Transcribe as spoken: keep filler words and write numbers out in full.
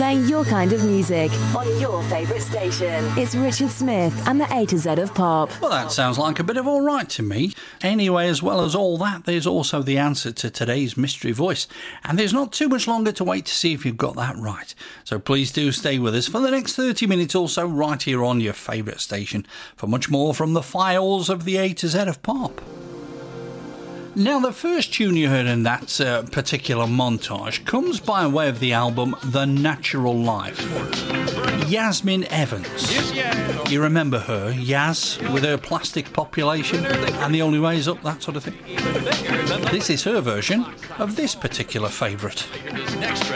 playing your kind of music on your favourite station. It's Richard Smith and the A to Z of Pop. Well, that sounds like a bit of all right to me. Anyway, as well as all that, there's also the answer to today's mystery voice. And there's not too much longer to wait to see if you've got that right. So please do stay with us for the next thirty minutes or so right here on your favourite station for much more from the files of the A to Z of Pop. Now, the first tune you heard in that uh, particular montage comes by way of the album The Natural Life. Yasmin Evans. You remember her, Yaz, with her plastic population and The Only Way Is Up, that sort of thing? This is her version of this particular favourite.